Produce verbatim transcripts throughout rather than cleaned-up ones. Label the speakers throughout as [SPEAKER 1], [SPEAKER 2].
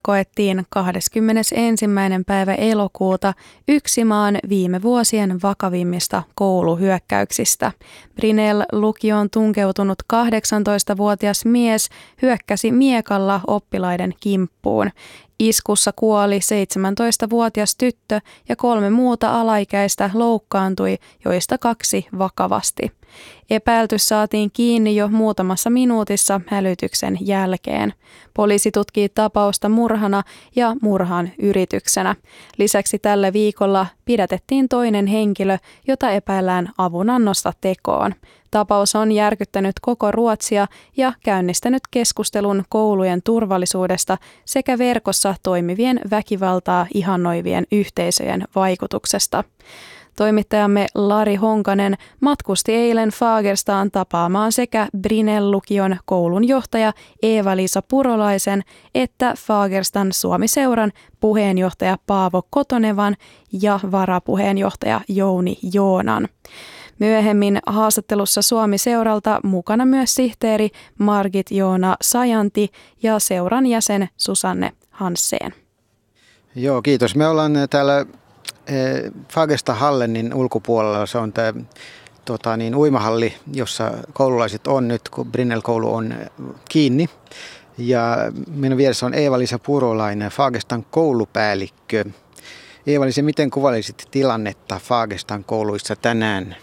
[SPEAKER 1] koettiin kahdeskymmenesensimmäinen päivä elokuuta yksi maan viime vuosien vakavimmista kouluhyökkäyksistä. Brynäs-lukioon tunkeutunut kahdeksantoistavuotias mies hyökkäsi miekalla oppilaiden kimppuun. Iskussa kuoli seitsemäntoistavuotias tyttö ja kolme muuta alaikäistä loukkaantui, joista kaksi vakavasti. Epäilty saatiin kiinni jo muutamassa minuutissa hälytyksen jälkeen. Poliisi tutkii tapausta murhana ja murhan yrityksenä. Lisäksi tällä viikolla pidätettiin toinen henkilö, jota epäillään avunannosta tekoon. Tapaus on järkyttänyt koko Ruotsia ja käynnistänyt keskustelun koulujen turvallisuudesta sekä verkossa toimivien väkivaltaa ihannoivien yhteisöjen vaikutuksesta. Toimittajamme Lari Honkanen matkusti eilen Fagerstaan tapaamaan sekä Brynäs-lukion koulun johtaja Eeva-Liisa Purolaisen että Fagerstan Suomi-seuran puheenjohtaja Paavo Kotonevan ja varapuheenjohtaja Jouni Joonan. Myöhemmin haastattelussa Suomi-seuralta mukana myös sihteeri Margit Joona Sajanti ja seuran jäsen Susanne Hansseen.
[SPEAKER 2] Joo, kiitos. Me ollaan täällä Fagersta Hallenin ulkopuolella. Se on tämä tota, niin, uimahalli, jossa koululaiset on nyt, kun Brynäs-koulu on kiinni. Ja minun vieressä on Eeva-Liisa Purolainen, Fagerstan koulupäällikkö. Eeva-Liisa, miten kuvailisit tilannetta Fagerstan kouluissa tänään?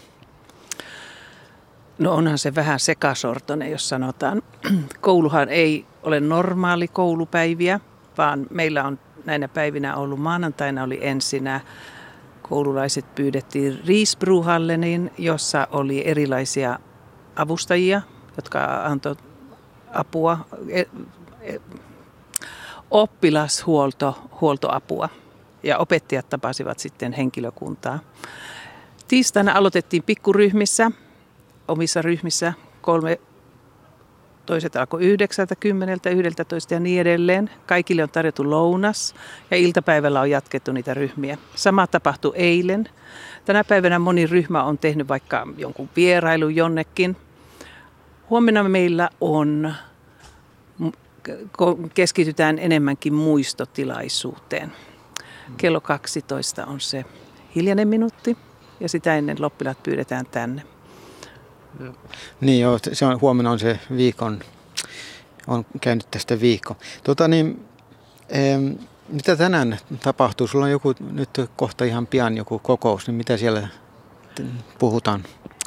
[SPEAKER 3] No onhan se vähän sekasortoinen, jos sanotaan. Kouluhan ei ole normaali koulupäiviä, vaan meillä on näinä päivinä ollut maanantaina oli ensinnä koululaiset pyydettiin Riisbruhalleniin, jossa oli erilaisia avustajia, jotka antoi apua, oppilashuoltoapua ja opettajat tapasivat sitten henkilökuntaa. Tiistaina aloitettiin pikkuryhmissä, omissa ryhmissä kolme. Toiset alkoi yhdeksältä, kymmeneltä, yhdeltätoista ja niin edelleen. Kaikille on tarjottu lounas ja iltapäivällä on jatkettu niitä ryhmiä. Sama tapahtui eilen. Tänä päivänä moni ryhmä on tehnyt vaikka jonkun vierailun jonnekin. Huomenna meillä on, keskitytään enemmänkin muistotilaisuuteen. Kello kaksitoista on se hiljainen minuutti ja sitä ennen oppilaat pyydetään tänne.
[SPEAKER 2] Niin joo, se on, huomenna on se viikon, on käynyt tästä viikko. Tota niin, ee, mitä tänään tapahtuu? Sulla on joku, nyt kohta ihan pian joku kokous, niin mitä siellä puhutaan?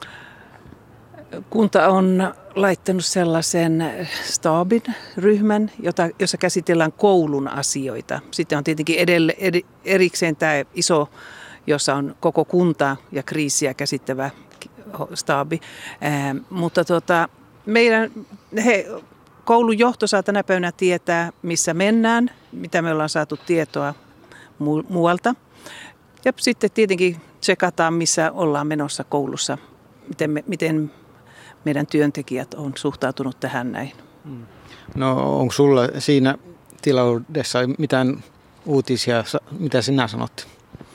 [SPEAKER 3] Kunta on laittanut sellaisen staabin ryhmän, jota, jossa käsitellään koulun asioita. Sitten on tietenkin edelle, ed, erikseen tämä iso, jossa on koko kunta ja kriisiä käsittävä staabi. Ää, mutta tuota, meidän he, koulun johto saa tänä päivänä tietää, missä mennään, mitä me ollaan saatu tietoa mu- muualta. Ja sitten tietenkin tsekataan, missä ollaan menossa koulussa, miten, me, miten meidän työntekijät on suhtautunut tähän näin.
[SPEAKER 2] No onko sulla siinä tilaudessa mitään uutisia, mitä sinä sanot?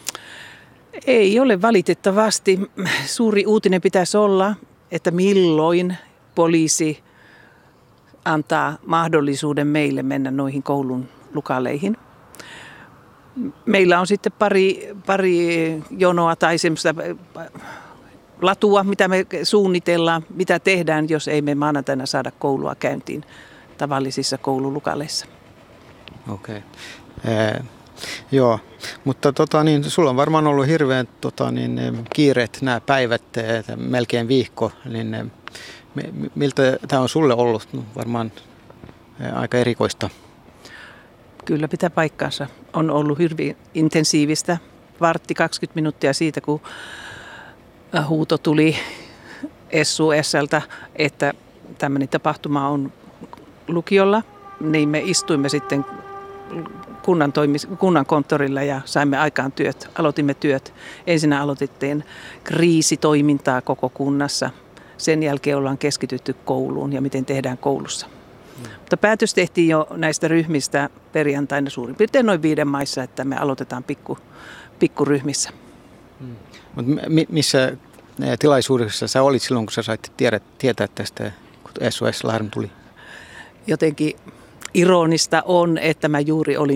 [SPEAKER 3] Ei ole valitettavasti. Suuri uutinen pitäisi olla, että milloin poliisi antaa mahdollisuuden meille mennä noihin koulun lukaleihin. Meillä on sitten pari, pari jonoa tai semmoista latua, mitä me suunnitellaan, mitä tehdään, jos ei me maanantaina saada koulua käyntiin tavallisissa koululukaleissa.
[SPEAKER 2] Okei. Okay. Joo, mutta tota, niin, sulla on varmaan ollut hirveän tota, niin, kiireet nämä päivät, melkein viikko, niin miltä tämä on sulle ollut? Varmaan aika erikoista.
[SPEAKER 3] Kyllä pitää paikkaansa. On ollut hyvin intensiivistä. Vartti kaksikymmentä minuuttia siitä, kun huuto tuli S U S:ltä, että tämmöinen tapahtuma on lukiolla, niin me istuimme sitten kunnan, toimis, kunnan konttorilla ja saimme aikaan työt. Aloitimme työt. Ensinnä aloitettiin kriisitoimintaa koko kunnassa. Sen jälkeen ollaan keskitytty kouluun ja miten tehdään koulussa. Hmm. Mutta päätös tehtiin jo näistä ryhmistä perjantaina suurin piirtein noin viiden maissa, että me aloitetaan pikku, pikkuryhmissä.
[SPEAKER 2] Hmm. Mutta missä tilaisuudessa sä olit silloin, kun sä sait tiedä, tietää tästä, kun S O S-alarmi tuli?
[SPEAKER 3] Jotenkin ironista on, että mä juuri olin